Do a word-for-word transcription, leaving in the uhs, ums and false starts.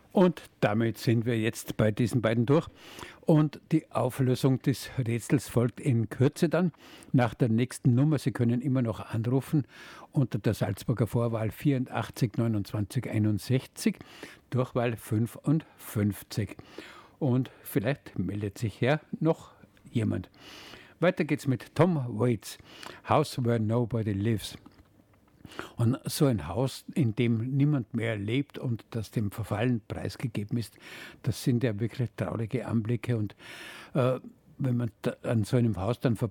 Und damit sind wir jetzt bei diesen beiden durch. Und die Auflösung des Rätsels folgt in Kürze dann nach der nächsten Nummer. Sie können immer noch anrufen unter der Salzburger Vorwahl vierundachtzig neunundzwanzig einundsechzig, Durchwahl fünfundfünfzig. Und vielleicht meldet sich ja noch jemand. Weiter geht's mit Tom Waits, House Where Nobody Lives. Und so ein Haus, in dem niemand mehr lebt und das dem Verfallen preisgegeben ist, das sind ja wirklich traurige Anblicke. Und äh, wenn man da an so einem Haus dann